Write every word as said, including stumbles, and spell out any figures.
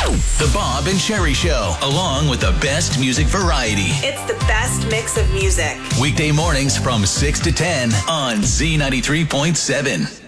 The Bob and Sherry Show, along with the best music variety. It's the best mix of music. Weekday mornings from six to ten on Z ninety-three point seven.